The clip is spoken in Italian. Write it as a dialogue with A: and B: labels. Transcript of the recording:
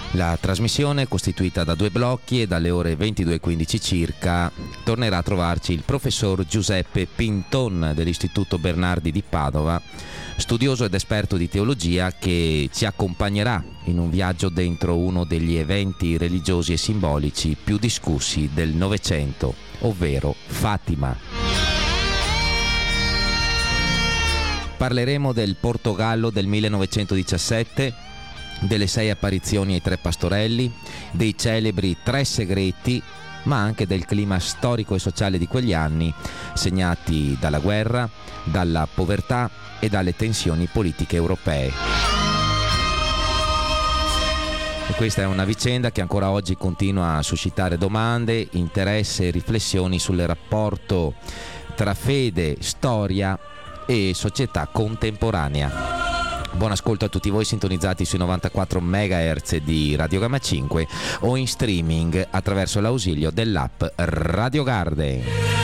A: La trasmissione, costituita da 2 blocchi e dalle ore 22:15 circa, tornerà a trovarci il professor Giuseppe Pinton dell'Istituto Bernardi di Padova, studioso ed esperto di teologia, che ci accompagnerà in un viaggio dentro uno degli eventi religiosi e simbolici più discussi del Novecento, ovvero Fatima. Parleremo del Portogallo del 1917, delle 6 apparizioni ai 3 pastorelli, dei celebri 3 segreti, ma anche del clima storico e sociale di quegli anni, segnati dalla guerra, dalla povertà e dalle tensioni politiche europee. E questa è una vicenda che ancora oggi continua a suscitare domande, interesse e riflessioni sul rapporto tra fede, storia e società contemporanea. Buon ascolto a tutti voi sintonizzati sui 94 MHz di Radio Gamma 5 o in streaming attraverso l'ausilio dell'app Radio Garden.